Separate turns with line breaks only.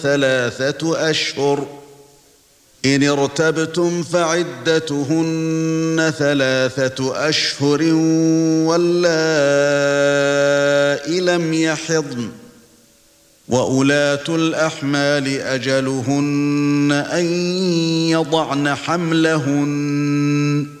ثلاثة أشهر إن ارتبتم فعدتهن 3 أشهر واللائي لم يحضن وأولاة الأحمال أجلهن أن يضعن حملهن